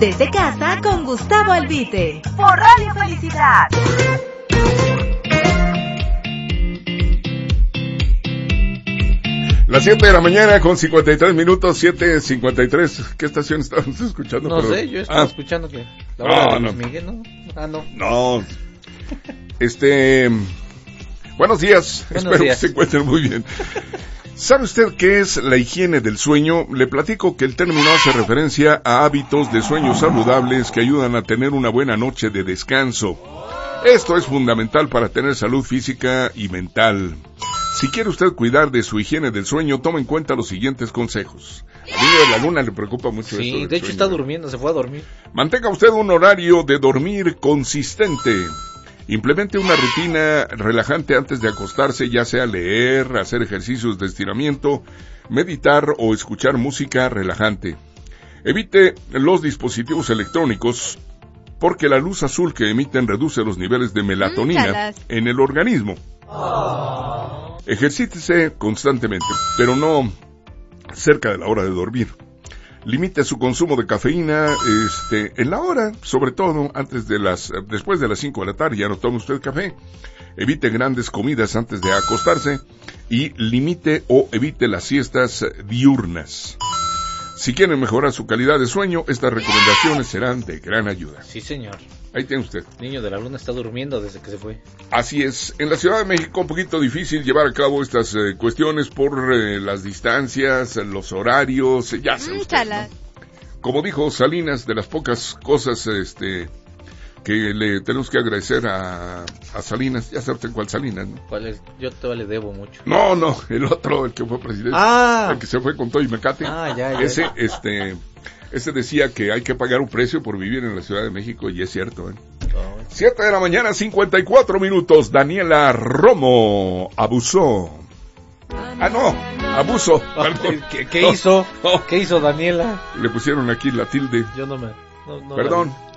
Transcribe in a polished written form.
Desde casa con Gustavo Albite. Por Radio Felicidad. Las 7 de la mañana con 53 minutos, 7:53. ¿Qué estación estábamos escuchando? No sé, yo estaba escuchando que... La hora de Luis Miguel, ¿no? No. No. Buenos días. Espero que se encuentren muy bien. ¿Sabe usted qué es la higiene del sueño? Le platico que el término hace referencia a hábitos de sueño saludables que ayudan a tener una buena noche de descanso. Esto es fundamental para tener salud física y mental. Si quiere usted cuidar de su higiene del sueño, tome en cuenta los siguientes consejos. Al niño de la luna le preocupa mucho esto. Sí, de hecho está durmiendo, se fue a dormir. Mantenga usted un horario de dormir consistente. Implemente una rutina relajante antes de acostarse, ya sea leer, hacer ejercicios de estiramiento, meditar o escuchar música relajante. Evite los dispositivos electrónicos porque la luz azul que emiten reduce los niveles de melatonina en el organismo. Ejercítese constantemente, pero no cerca de la hora de dormir. Limite su consumo de cafeína en la hora, sobre todo después de las 5 de la tarde, ya no tome usted café. Evite grandes comidas antes de acostarse y limite o evite las siestas diurnas. Si quieren mejorar su calidad de sueño, estas recomendaciones serán de gran ayuda. Sí, señor. Ahí tiene usted. Niño de la luna está durmiendo desde que se fue. Así es. En la Ciudad de México un poquito difícil llevar a cabo estas cuestiones por las distancias, los horarios, ya se usted, ¿no? Como dijo Salinas, de las pocas cosas que le tenemos que agradecer a Salinas, ya sabe usted cuál Salinas, ¿no? ¿Cuál es? Yo todavía le debo mucho. No, el otro, el que fue presidente. El que se fue con todo y mecate. Ya. Ese decía que hay que pagar un precio por vivir en la Ciudad de México, y es cierto, ¿eh? 7 de la mañana, 54 minutos. Daniela Romo abusó. Abuso. ¿Qué hizo? ¿Qué hizo Daniela? Le pusieron aquí la tilde. Yo no me... Perdón.